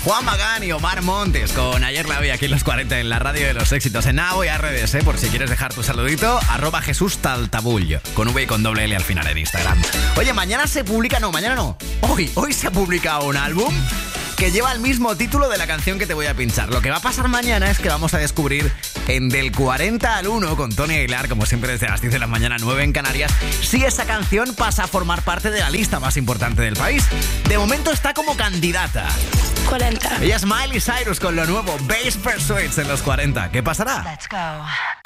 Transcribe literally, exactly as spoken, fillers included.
Juan Magán y Omar Montes con Ayer la vi aquí en los cuarenta en la radio de los éxitos. En Nao y a redes, ¿eh? Por si quieres dejar tu saludito, arroba Jesús Taltabull, con V y con doble L al final en Instagram. Oye, mañana se publica, no, mañana no, hoy, hoy se ha publicado un álbum que lleva el mismo título de la canción que te voy a pinchar. Lo que va a pasar mañana es que vamos a descubrir en Del cuarenta al uno con Tony Aguilar, como siempre desde las diez de la mañana, nueve en Canarias, si esa canción pasa a formar parte de la lista más importante del país. De momento está como candidata. cuarenta. Ella es Miley Cyrus con lo nuevo Bass Pursuits en los cuarenta. ¿Qué pasará? Let's go.